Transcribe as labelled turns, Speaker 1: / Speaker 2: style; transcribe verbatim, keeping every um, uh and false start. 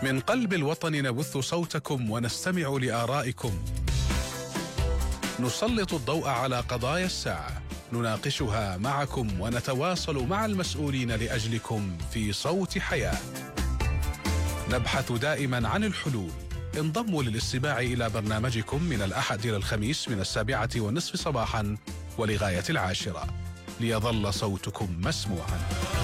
Speaker 1: من قلب الوطن نبث صوتكم ونستمع لآرائكم، نسلط الضوء على قضايا الساعة، نناقشها معكم ونتواصل مع المسؤولين لأجلكم في صوت حياة. نبحث دائما عن الحلول. انضموا للاستماع إلى برنامجكم من الأحد إلى الخميس من السابعة والنصف صباحا ولغاية العاشرة، ليظل صوتكم مسموعا.